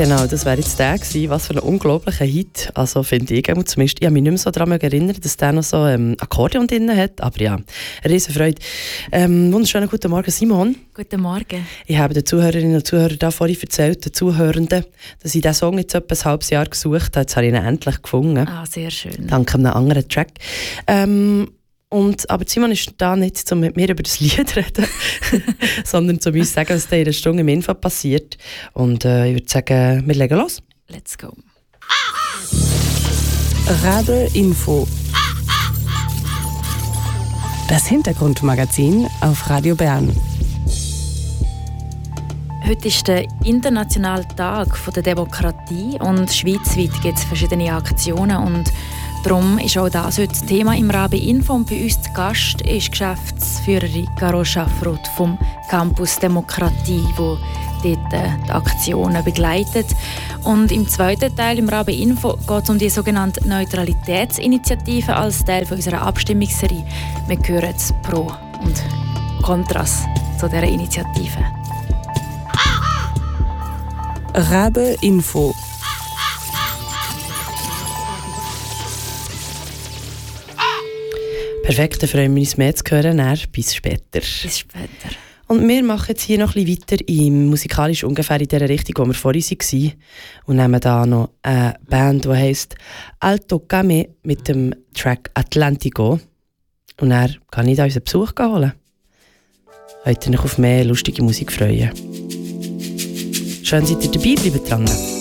Genau, das wäre jetzt der gewesen. Was für ein unglaublicher Hit. Also finde ich, zumindest, ich habe mich nicht mehr so daran erinnert, dass der noch so Akkordeon drin hat. Aber ja, eine riesen Freude. Wunderschönen guten Morgen, Simon. Guten Morgen. Ich habe den Zuhörerinnen und Zuhörern da vorhin erzählt, den Zuhörenden, dass ich diesen Song jetzt etwa ein halbes Jahr gesucht habe. Jetzt habe ich ihn endlich gefunden. Ah, sehr schön. Dank einem anderen Track. Aber Simon ist da nicht, um mit mir über das Lied zu reden, sondern um uns zu sagen, was da in einer Stunde im Info passiert. Und ich würde sagen, wir legen los. Let's go. Radio Info. Das Hintergrundmagazin auf Radio Bern. Heute ist der internationale Tag der Demokratie und schweizweit gibt es verschiedene Aktionen und darum ist auch das heute das Thema im Rabe Info. Und bei uns zu Gast ist Geschäftsführerin Caro Schaffroth vom Campus Demokratie, wo dort die Aktionen begleitet. Und im zweiten Teil im Rabe Info geht es um die sogenannte Neutralitätsinitiative als Teil von unserer Abstimmungsserie. Wir hören jetzt Pro und Kontras zu dieser Initiative. Rabe Info. Perfekt, dann freuen wir uns mehr zu hören. Bis später. Bis später. Und wir machen jetzt hier noch ein bisschen weiter, musikalisch ungefähr in der Richtung, wo wir vorhin waren. Und nehmen da noch eine Band, die heisst Alto Game mit dem Track Atlantico. Und dann kann ich da unseren Besuch holen. Heute noch auf mehr lustige Musik freuen. Schön, seid ihr dabei, bleibt dran.